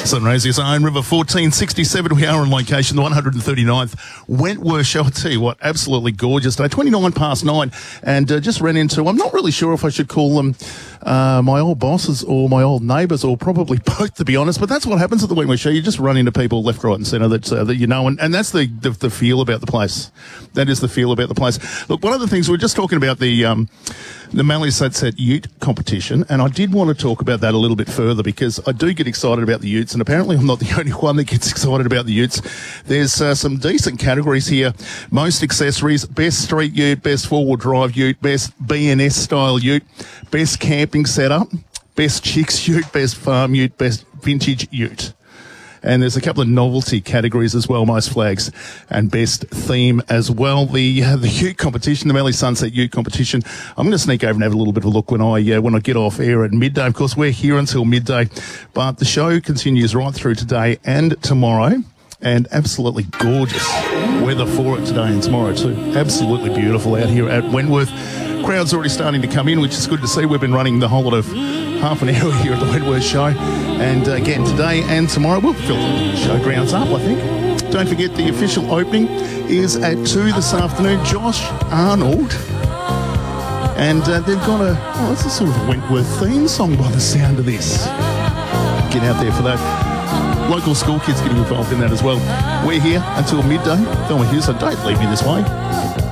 Sunraysia's Iron River 1467. We are on location, the 139th Wentworth Show. I tell you what, absolutely gorgeous day. 29 past 9, and just ran into, I'm not really sure if I should call them my old bosses or my old neighbours, or probably both, to be honest, but that's what happens at the Wentworth Show. You just run into people left, right and centre that you know, and that's the feel about the place. That is the feel about the place. Look, one of the things, we're just talking about the Mallee Sunset Ute competition, and I did want to talk about that a little bit further because I do get excited about the utes, and apparently I'm not the only one that gets excited about the utes. There's some decent categories here. Most accessories, best street ute, best four-wheel drive ute, best BNS style ute, best camping setup, best chicks ute, best farm ute, best vintage ute. And there's a couple of novelty categories as well, most flags, and best theme as well. The ute competition, the Mallee Sunset Ute competition, I'm going to sneak over and have a little bit of a look when I get off air at midday. Of course, we're here until midday, but the show continues right through today and tomorrow. And absolutely gorgeous weather for it today and tomorrow too. Absolutely beautiful out here at Wentworth. Crowd's already starting to come in, which is good to see. We've been running the whole lot of half an hour here at the Wentworth Show. And again, today and tomorrow, we'll fill the showgrounds up, I think. Don't forget, the official opening is at 2 this afternoon. Josh Arnold. And they've got it's a sort of Wentworth theme song by the sound of this. Get out there for that. Local school kids getting involved in that as well. We're here until midday. Thelma Hughes, so don't leave me this way.